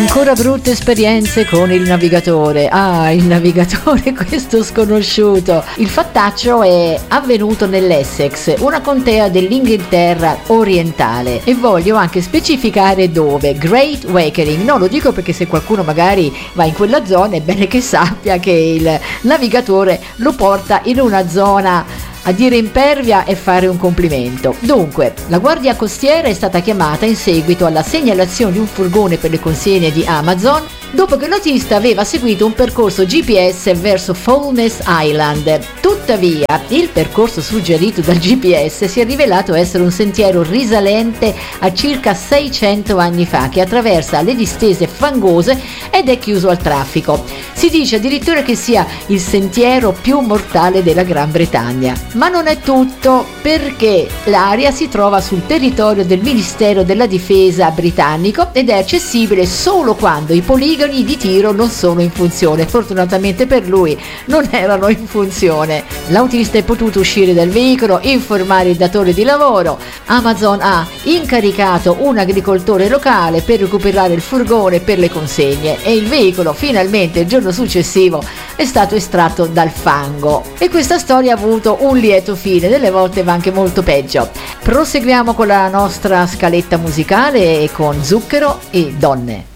Ancora brutte esperienze con il navigatore. Il navigatore, questo sconosciuto. Il fattaccio è avvenuto nell'Essex, una contea dell'Inghilterra orientale, e voglio anche specificare dove. Great Wakering. No, lo dico perché se qualcuno magari va in quella zona è bene che sappia che il navigatore lo porta in una zona a dire impervia e fare un complimento. Dunque, la guardia costiera è stata chiamata in seguito alla segnalazione di un furgone per le consegne di Amazon dopo che l'autista aveva seguito un percorso GPS verso Foulness Island. Tuttavia, il percorso suggerito dal GPS si è rivelato essere un sentiero risalente a circa 600 anni fa che attraversa le distese fangose ed è chiuso al traffico. Si dice addirittura che sia il sentiero più mortale della Gran Bretagna. Ma non è tutto, perché l'area si trova sul territorio del Ministero della Difesa britannico ed è accessibile solo quando i poligoni di tiro non sono in funzione. Fortunatamente per lui non erano in funzione. L'autista è potuto uscire dal veicolo, informare il datore di lavoro. Amazon ha incaricato un agricoltore locale per recuperare il furgone per le consegne e il veicolo finalmente il giorno successivo è stato estratto dal fango. E questa storia ha avuto un lieto fine, delle volte va anche molto peggio. Proseguiamo con la nostra scaletta musicale e con Zucchero e Donne.